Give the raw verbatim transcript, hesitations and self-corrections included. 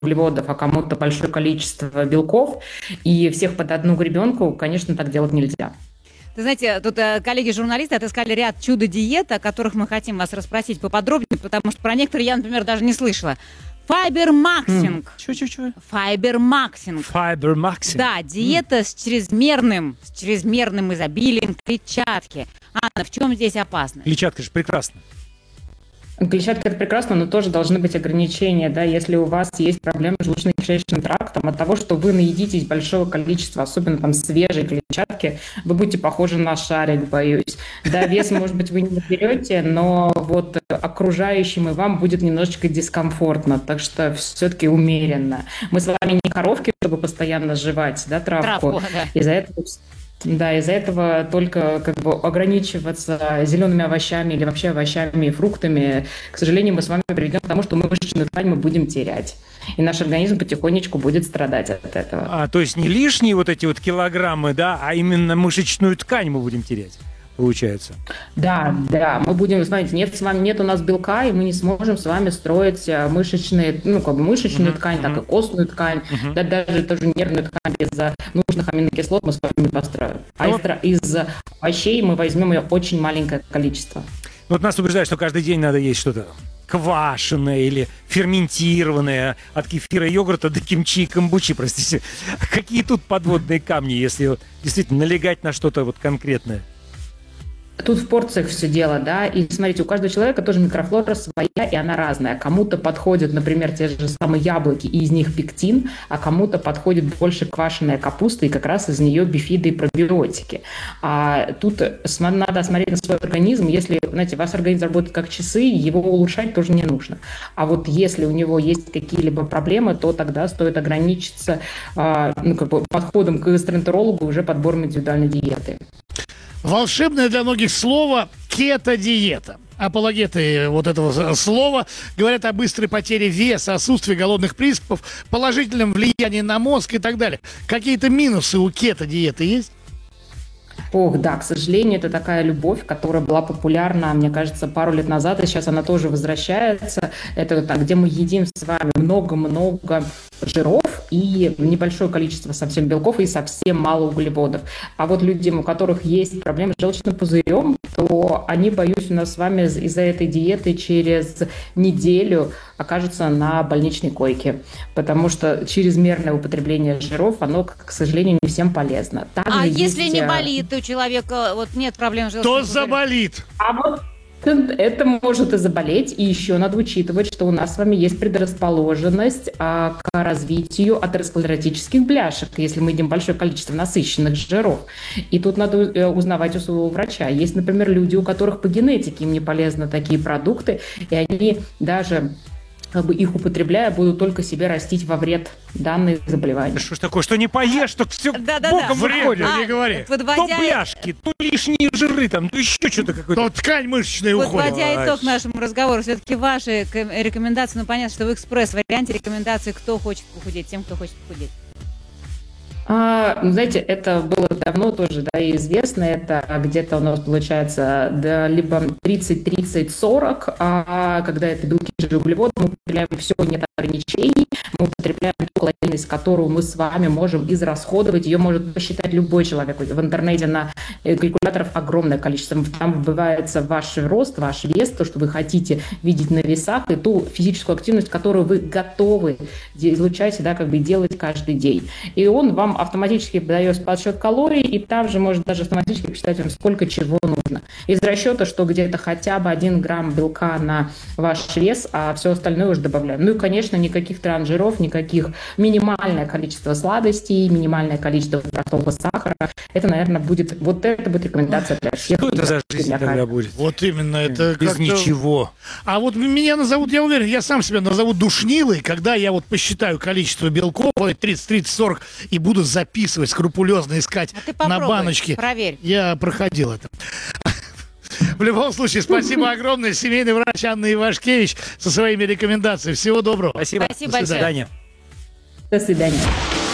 углеводов, а кому-то большое количество белков, и всех под одну гребенку, конечно, так делать нельзя. Ты знаете, тут э, коллеги-журналисты отыскали ряд чудо-диет, о которых мы хотим вас расспросить поподробнее, потому что про некоторые я, например, даже не слышала. Файбермаксинг. Чё-чё-чё? Файбермаксинг. Файбермаксинг. Да, диета mm. с чрезмерным, с чрезмерным изобилием клетчатки. Анна, в чем здесь опасность? Клетчатка же прекрасно. Клетчатка – это прекрасно, но тоже должны быть ограничения, да, если у вас есть проблемы с желудочно-кишечным трактом, от того, что вы наедитесь большого количества, особенно там свежей клетчатки, вы будете похожи на шарик, боюсь. Да, вес, может быть, вы не наберете, но вот окружающим и вам будет немножечко дискомфортно, так что все-таки умеренно. Мы с вами не коровки, чтобы постоянно жевать, да, травку. Травку, да. Из-за этого... Да, из-за этого только как бы ограничиваться зелеными овощами или вообще овощами и фруктами, к сожалению, мы с вами приведем к тому, что мы мышечную ткань мы будем терять. И наш организм потихонечку будет страдать от этого. А, то есть не лишние вот эти вот килограммы, да, а именно мышечную ткань мы будем терять, получается. Да, да, мы будем, смотрите, нет, с вами нет у нас белка, и мы не сможем с вами строить мышечные, ну, как бы мышечную uh-huh, ткань, uh-huh. так и костную ткань, uh-huh. да, даже тоже нервную ткань из-за нужных аминокислот мы с вами не построим. А ну, из, из овощей мы возьмем ее очень маленькое количество. Ну, вот нас убеждают, что каждый день надо есть что-то квашеное или ферментированное, от кефира и йогурта до кимчи и камбучи, простите. Какие тут подводные камни, если действительно налегать на что-то вот конкретное? Тут в порциях все дело, да, и смотрите, у каждого человека тоже микрофлора своя, и она разная. Кому-то подходят, например, те же самые яблоки, и из них пектин, а кому-то подходит больше квашеная капуста, и как раз из нее бифиды и пробиотики. А тут надо смотреть на свой организм. Если, знаете, ваш организм работает как часы, его улучшать тоже не нужно. А вот если у него есть какие-либо проблемы, то тогда стоит ограничиться ну, как бы подходом к гастроэнтерологу, уже подбором индивидуальной диеты. Волшебное для многих слово «кето-диета». Апологеты вот этого слова говорят о быстрой потере веса, отсутствии голодных приступов, положительном влиянии на мозг и так далее. Какие-то минусы у кето-диеты есть? Ох, да, к сожалению, это такая любовь, которая была популярна, мне кажется, пару лет назад, и сейчас она тоже возвращается. Это так, где мы едим с вами много-много жиров и небольшое количество совсем белков и совсем мало углеводов. А вот людям, у которых есть проблемы с желчным пузырем, то они, боюсь, у нас с вами из-за этой диеты через неделю окажутся на больничной койке, потому что чрезмерное употребление жиров, оно, к сожалению, не всем полезно. Также а есть... если не болит, у человека вот нет проблем с желчным то пузырем? заболит. А вот это может и заболеть, и еще надо учитывать, что у нас с вами есть предрасположенность а, к развитию атеросклеротических бляшек, если мы едим большое количество насыщенных жиров. И тут надо узнавать у своего врача. Есть, например, люди, у которых по генетике им не полезны такие продукты, и они даже... как бы их употребляя, будут только себе растить во вред данные заболевания. Что ж такое, что не поешь, то все да, да, боком да. выходит. А, не говори. Подводя... То бляшки, то лишние жиры, там, то еще что-то какое-то. То ткань мышечная уходит. Подводя итог нашему разговору, все-таки ваши рекомендации, ну понятно, что в экспресс-варианте рекомендации, кто хочет похудеть, тем, кто хочет похудеть. А, знаете, это было давно тоже, да, и известно, это где-то у нас получается да, либо тридцать тридцать сорок, а когда это белки, жиры, углеводы, мы употребляем все, нет ограничений, мы употребляем ту калорийность, которую мы с вами можем израсходовать, ее может посчитать любой человек. В интернете на калькуляторах огромное количество, там выбивается ваш рост, ваш вес, то, что вы хотите видеть на весах, и ту физическую активность, которую вы готовы излучать, да, как бы делать каждый день. И он вам автоматически дает подсчет калорий, и там же может даже автоматически посчитать вам, сколько чего нужно. Из расчета, что где-то хотя бы один грамм белка на ваш вес, а все остальное уже добавляем. Ну и, конечно, никаких трансжиров, никаких, минимальное количество сладостей, минимальное количество простого сахара. Это, наверное, будет, вот это будет рекомендация для всех. Что это за жизнь тогда будет? Вот именно, это без как-то... ничего. А вот меня назовут, я уверен, я сам себя назову душнилой, когда я вот посчитаю количество белков, тридцать тридцать сорок, и буду записывать, скрупулезно искать а на баночке. Проверь. Я проходил это. В любом случае, спасибо огромное. Семейный врач Анна Ивашкевич со своими рекомендациями. Всего доброго. Спасибо. Спасибо До большое. свидания. До свидания.